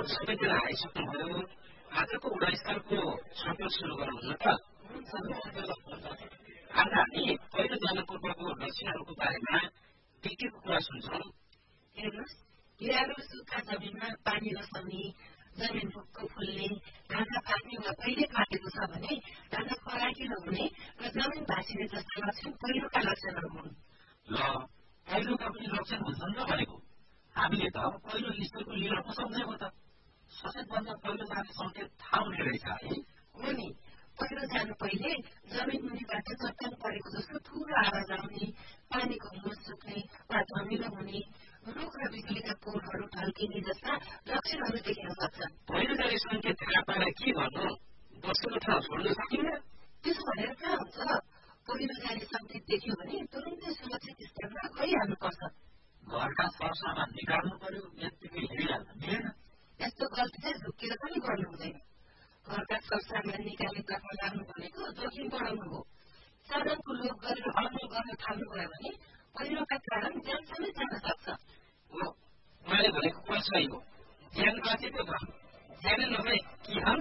सबैतिर आइसक्नुभयो आजको गुणस्तरको छनौट सुरु गरौँ न त आज हामी पहिलो जनपूर्वको लक्षणहरूको बारेमा के कुरा सुन्छौँ हेर्नुहोस् हिरालो सुक्खा जमिनमा पानी रसाउने जमिन भुक्क फुल्ने ढाँडा पाक्ने वा पहिले पाकेको छ भने ढाँडा फराकिलो हुने र जमिन भाँसिने जस्ता लक्षण पहिलोका लक्षणहरू हुन् ल पहिलोका पनि लक्षण हुन्छन् र भनेको हामीले त पहिलो स्तरको लिएर पो सम्झेको त सबैभन्दा पहिलो जाने सङ्केत थाहा हुने रहेछ है हो नि पहिरो जानु पहिले जमिन मुनिबाट चट्टान परेको जस्तो ठुलो आवाज आउने पानीको मुस सुक्ने वा धमिलो हुने रुख र बिजुलीका पोलहरू ढल्किने जस्ता लक्षणहरू देखिन सक्छन् पहिरो जाने सङ्केत थाहा पाएर के गर्नु बस्नुको ठाउँ छोड्न सकिन्न त्यसो भनेर कहाँ हुन्छ पहिरो जाने सङ्केत देख्यो भने तुरुन्तै सुरक्षित स्थानमा गइहाल्नुपर्छ घरका सरसामान निकाल्नु पर्यो यत्तिकै हिँडिहाल्नु मिलेन यस्तो गल्ती चाहिँ झुक्किएर पनि गर्नु हुँदैन घरका सरसामान निकाल्ने तर्फ लाग्नु भनेको जोखिम बढाउनु हो साधनको लोभ गरेर अमल गर्न थाल्नुभयो भने पहिरोका कारण ज्यानसम्मै जान सक्छ मैले भनेको कुरा सही हो ज्यान बाँचेको छ ज्यानै नभए के